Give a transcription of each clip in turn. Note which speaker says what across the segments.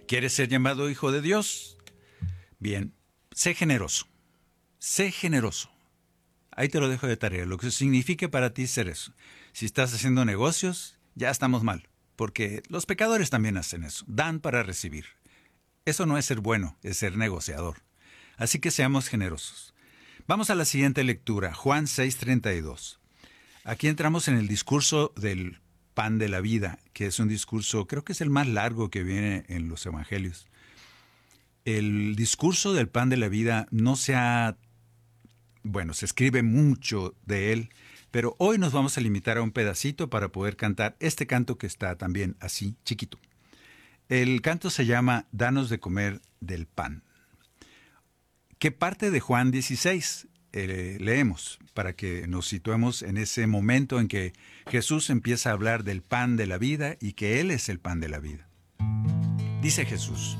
Speaker 1: ¿Quieres ser llamado hijo de Dios? Bien, sé generoso. Sé generoso. Ahí te lo dejo de tarea, lo que significa para ti ser eso. Si estás haciendo negocios, ya estamos mal, porque los pecadores también hacen eso, dan para recibir. Eso no es ser bueno, es ser negociador. Así que seamos generosos. Vamos a la siguiente lectura, Juan 6:32. Aquí entramos en el discurso del pan de la vida, que es un discurso, creo que es el más largo que viene en los evangelios. El discurso del pan de la vida se escribe mucho de él, pero hoy nos vamos a limitar a un pedacito para poder cantar este canto que está también así, chiquito. El canto se llama Danos de comer del pan. ¿Qué parte de Juan 16 leemos para que nos situemos en ese momento en que Jesús empieza a hablar del pan de la vida y que Él es el pan de la vida? Dice Jesús: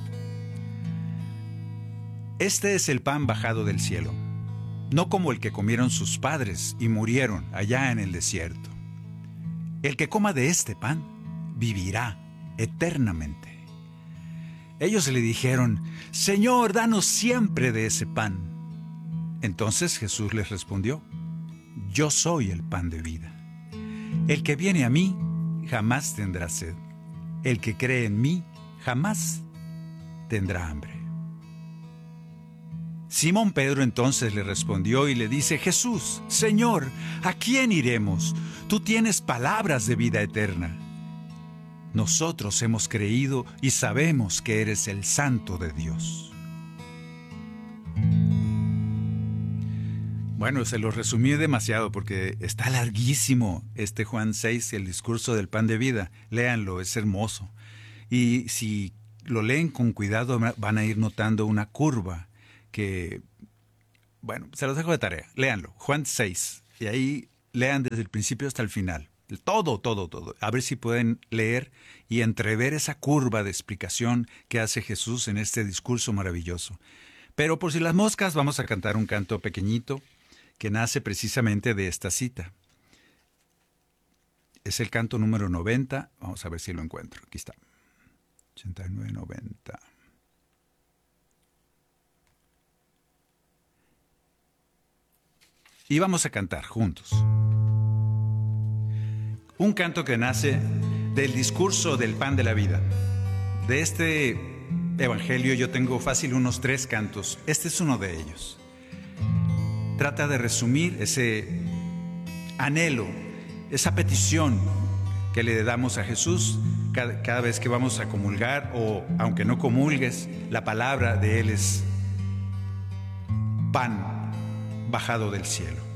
Speaker 1: Este es el pan bajado del cielo, no como el que comieron sus padres y murieron allá en el desierto. El que coma de este pan vivirá eternamente. Ellos le dijeron: Señor, danos siempre de ese pan. Entonces Jesús les respondió: Yo soy el pan de vida. El que viene a mí jamás tendrá sed. El que cree en mí jamás tendrá hambre. Simón Pedro entonces le respondió y le dice: Jesús, Señor, ¿a quién iremos? Tú tienes palabras de vida eterna. Nosotros hemos creído y sabemos que eres el Santo de Dios. Bueno, se lo resumí demasiado porque está larguísimo este Juan 6, el discurso del pan de vida. Léanlo, es hermoso. Y si lo leen con cuidado van a ir notando una curva que, bueno, se los dejo de tarea. Léanlo, Juan 6, y ahí lean desde el principio hasta el final. Todo. A ver si pueden leer y entrever esa curva de explicación que hace Jesús en este discurso maravilloso. Pero por si las moscas, vamos a cantar un canto pequeñito que nace precisamente de esta cita. Es el canto número 90. Vamos a ver si lo encuentro. Aquí está. 89, 90. Y vamos a cantar juntos. Un canto que nace del discurso del pan de la vida. De este evangelio yo tengo fácil unos 3 cantos. Este es uno de ellos. Trata de resumir ese anhelo, esa petición que le damos a Jesús cada vez que vamos a comulgar, o aunque no comulgues, la palabra de Él es pan bajado del cielo.